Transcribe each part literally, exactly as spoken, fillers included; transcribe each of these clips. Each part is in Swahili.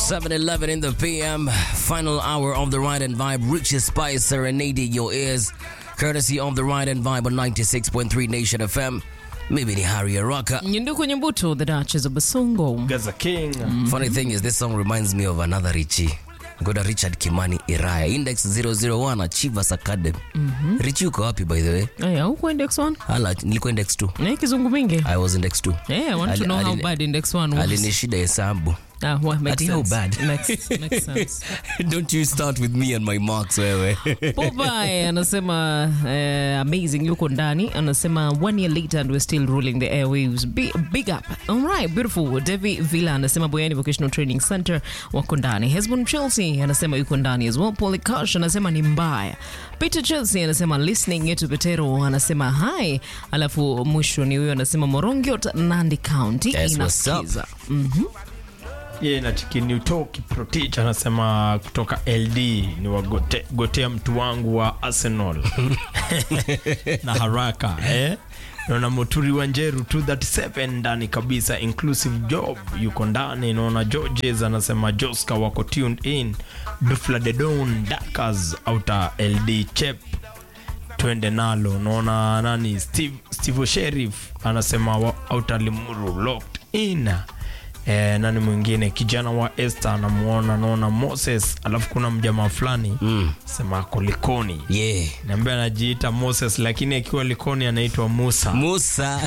seven eleven in the P M, final hour of the Ride and Vibe. Richie Spice serenading your ears, courtesy of the Ride and Vibe on ninety-six point three Nation F M. Maybe ni Harry Araka. Nyunduku Nyumbutu, the Duchess of Basongo. Gaza King. Mm-hmm. Funny thing is, this song reminds me of another Richie. Got a Richard Kimani Iraya. Index zero zero one Achievers Academy. Mm-hmm. Richie uko wapi by the way? Aya, huko index one? Hala, nilikuwa index two. Na kizungu mingi? I was index two. Yeah, I want Ali, to know ali, how bad index one was. Alinishida hesabu. Ah, what makes Ati sense. how bad? Makes, makes sense. Don't you start with me and my marks wewe. Popeye anasema uh, amazing yuko ndani. Anasema one year later and we're still ruling the airwaves. Big, big up. All right, beautiful. Devi Villa anasema Boyani Vocational Training Center wako ndani. Hesbon Chelsea anasema yuko ndani as well. Polycash anasema ni mbaya. Peter Chelsea anasema listening yetu Petero anasema hi. Alafu mwisho ni huyo anasema Morongiot Nandi County inasikiza. Mhm. Ye na chikini utoki Protich anasema kutoka L D ni wagote gotea mtu wangu wa Arsenal na haraka eh naona Moturi Wanjeru two thirty-seven ndani kabisa inclusive job yuko ndani. Naona Georges anasema Joska wako tuned in. Dufla de Don Dakas outer L D Chep twende nalo. Naona nani Steve Steve Sheriff anasema outer Limuru locked in. Eh, nani mwingine kijana wa Esther anamuona. Naona Moses, alafu kuna mjamaa fulani mm. sema ako Likoni. Yeah. Niambia anajiita Moses lakini akiwa Likoni anaitwa Musa. Musa.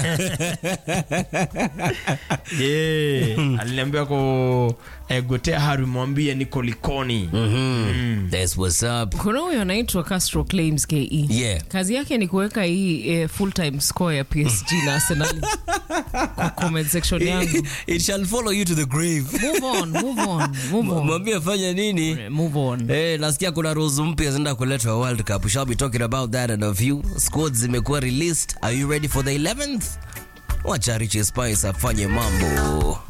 Yeah. Aliniambia ko eh, gotea Harry mwambie niko Likoni. Mhm. Mm. That's what's up. Kuna huyo anaitwa Castro Claims K E. Yeah. Kazi yake ni kuweka hii eh, full time score ya P S G na Arsenal. Kwa comment section yangu. It shall follow you to the grave. Move on, move on, move on. Mwambie fanya nini? Move on. Eh, nasikia kuna rules mpya zinaenda kuletwa World Cup. We shall be talking about that and a few. Squads zimekuwa released. Are you ready for the eleventh? Wacha Richie Spice afanye mambo.